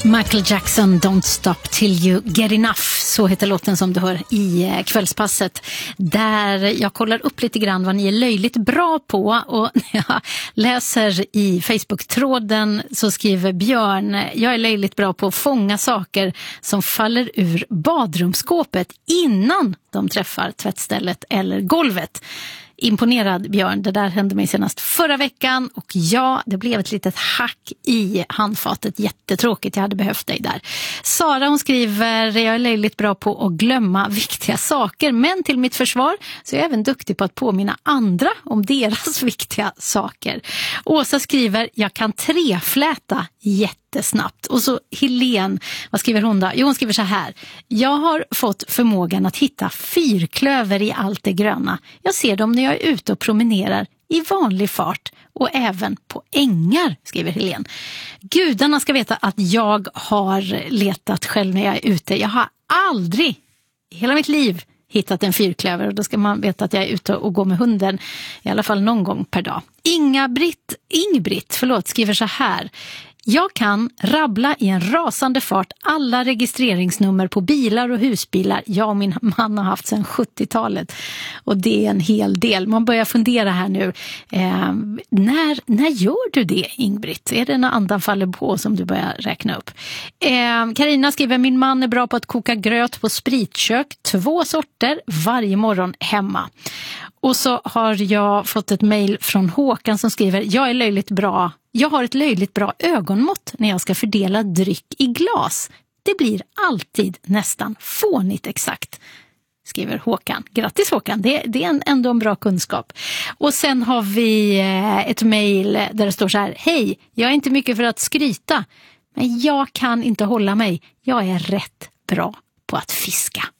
Michael Jackson, Don't Stop Till You Get Enough, så heter låten som du hör i kvällspasset, där jag kollar upp lite grann vad ni är löjligt bra på. Och när jag läser i Facebook-tråden så skriver Björn: jag är löjligt bra på att fånga saker som faller ur badrumsskåpet innan de träffar tvättstället eller golvet. Imponerad, Björn, det där hände mig senast förra veckan och ja, det blev ett litet hack i handfatet, jättetråkigt, jag hade behövt dig där. Sara, hon skriver: jag är löjligt bra på att glömma viktiga saker, men till mitt försvar så är jag även duktig på att påminna andra om deras viktiga saker. Åsa skriver: jag kan trefläta jättesnabbt. Och så Helene, vad skriver hon då? Jo, hon skriver så här: jag har fått förmågan att hitta fyrklöver i allt det gröna. Jag ser dem när jag är ute och promenerar i vanlig fart och även på ängar, skriver Helene. Gudarna ska veta att jag har letat själv när jag är ute. Jag har aldrig i hela mitt liv hittat en fyrklöver, och då ska man veta att jag är ute och går med hunden i alla fall någon gång per dag. Ingbritt skriver så här: jag kan rabbla i en rasande fart alla registreringsnummer på bilar och husbilar jag och min man har haft sedan 70-talet. Och det är en hel del. Man börjar fundera här nu. När gör du det, Ingbritt? Är det när andan faller på som du börjar räkna upp? Carina skriver: min man är bra på att koka gröt på spritkök. 2 sorter varje morgon hemma. Och så har jag fått ett mejl från Håkan som skriver: jag har ett löjligt bra ögonmått när jag ska fördela dryck i glas. Det blir alltid nästan fånigt exakt, skriver Håkan. Grattis Håkan, det är ändå en bra kunskap. Och sen har vi ett mejl där det står så här: hej, jag är inte mycket för att skryta, men jag kan inte hålla mig. Jag är rätt bra på att fiska.